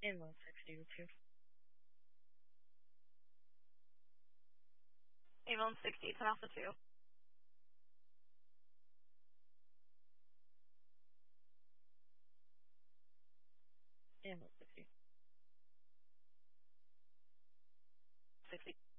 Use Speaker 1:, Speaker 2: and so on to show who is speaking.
Speaker 1: And 160 to 2.
Speaker 2: Avon 60, 10 Alpha 2.
Speaker 1: And 160.
Speaker 2: 60.